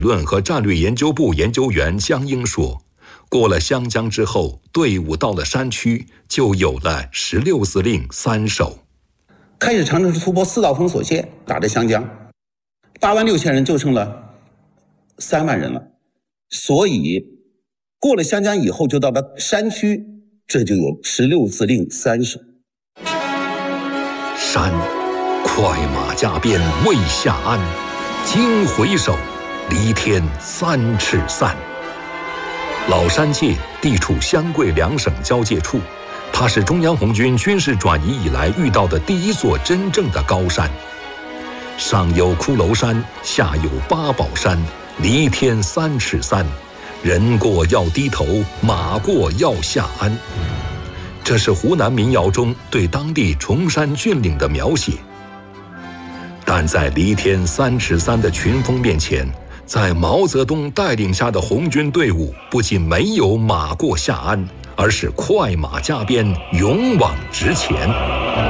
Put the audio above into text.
论和战略研究部研究员江英说，过了湘江之后，队伍到了山区，就有了16司令3守。 开始长城突破4道封锁线，打着湘江，8万6千人就剩了3万人了。所以过了湘江以后，就到了山区，这就有16司令3守。 山，快马加鞭未下鞍，惊回首，离天3尺3。老山界地处湘桂2省交界处，它是中央红军军事转移以来遇到的第一座真正的高山。上有骷髅山，下有八宝山，离天3尺3，人过要低头，马过要下鞍。这是湖南民谣中对当地崇山峻岭的描写。但在离天3尺3的群峰面前，在毛泽东带领下的红军队伍不仅没有马过下鞍，而是快马加鞭，勇往直前。